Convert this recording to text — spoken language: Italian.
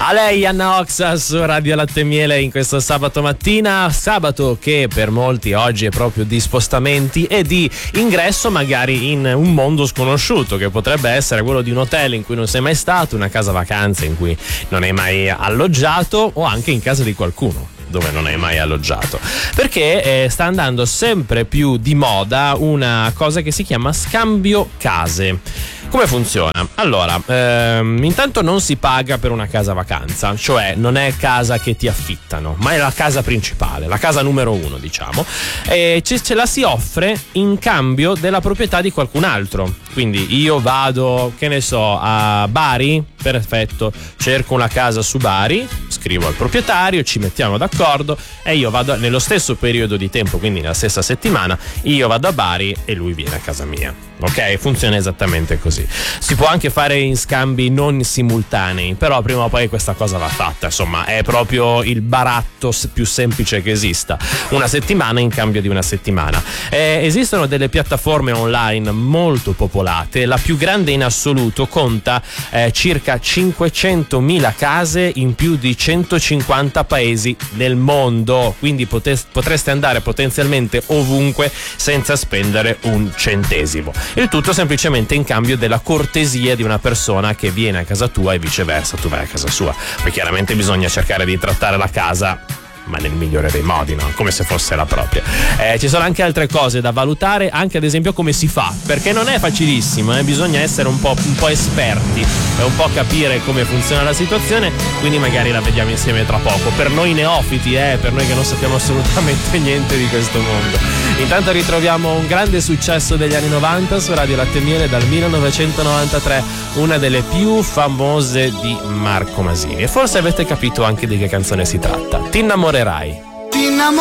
A lei Anna Oxa su Radio Latte e Miele in questo sabato mattina, sabato che per molti oggi è proprio di spostamenti e di ingresso magari in un mondo sconosciuto, che potrebbe essere quello di un hotel in cui non sei mai stato, una casa vacanze in cui non hai mai alloggiato, o anche in casa di qualcuno dove non hai mai alloggiato, perché sta andando sempre più di moda una cosa che si chiama scambio case. Come funziona? Allora, intanto non si paga per una casa vacanza, cioè non è casa che ti affittano, ma è la casa principale, la casa numero uno, diciamo, e ce la si offre in cambio della proprietà di qualcun altro. Quindi io vado, che ne so, a Bari, perfetto, cerco una casa su Bari, scrivo al proprietario, ci mettiamo d'accordo e io vado nello stesso periodo di tempo, quindi nella stessa settimana, io vado a Bari e lui viene a casa mia. Ok, funziona esattamente così. Si può anche fare in scambi non simultanei, però prima o poi questa cosa va fatta, insomma, è proprio il baratto più semplice che esista. Una settimana in cambio di una settimana. Esistono delle piattaforme online molto popolate, la più grande in assoluto conta circa 500.000 case in più di 150 paesi nel mondo, quindi potreste andare potenzialmente ovunque senza spendere un centesimo. Il tutto semplicemente in cambio della cortesia di una persona che viene a casa tua e viceversa tu vai a casa sua. Poi chiaramente bisogna cercare di trattare la casa, ma nel migliore dei modi, no? Come se fosse la propria. Ci sono anche altre cose da valutare, anche ad esempio come si fa, perché non è facilissimo, bisogna essere un po' esperti e un po' capire come funziona la situazione, quindi magari la vediamo insieme tra poco. Per noi neofiti, per noi che non sappiamo assolutamente niente di questo mondo. Intanto ritroviamo un grande successo degli anni 90 su Radio Latte e Miele dal 1993, una delle più famose di Marco Masini. E forse avete capito anche di che canzone si tratta. Ti innamorerai.